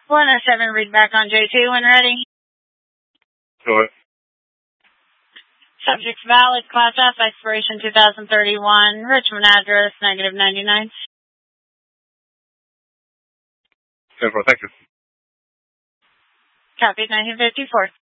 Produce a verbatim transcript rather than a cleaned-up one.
one oh seven, read back on J two when ready. Sure. Subject's valid, Class F, expiration two thousand thirty-one, Richmond address, negative ninety-nine. ten four, thank you. Copied, nineteen fifty-four.